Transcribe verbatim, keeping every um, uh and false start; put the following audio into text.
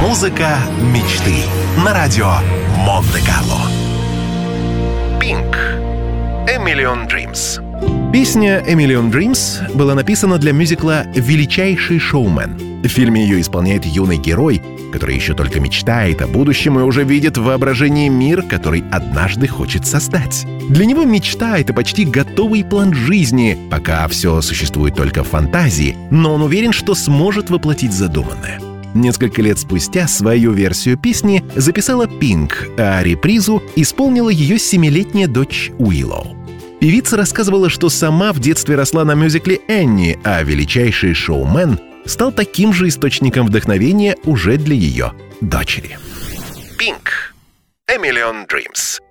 Музыка мечты на радио Монте-Карло. Pink. A Million Dreams. Песня «A Million Dreams» была написана для мюзикла «Величайший шоумен». В фильме ее исполняет юный герой, который еще только мечтает о будущем и уже видит в воображении мир, который однажды хочет создать. Для него мечта — это почти готовый план жизни, пока все существует только в фантазии, но он уверен, что сможет воплотить задуманное. Несколько лет спустя свою версию песни записала Pink, а репризу исполнила ее семилетняя дочь Уиллоу. Певица рассказывала, что сама в детстве росла на мюзикле «Энни», а «Величайший шоумен» стал таким же источником вдохновения уже для ее дочери. Pink. A Million Dreams.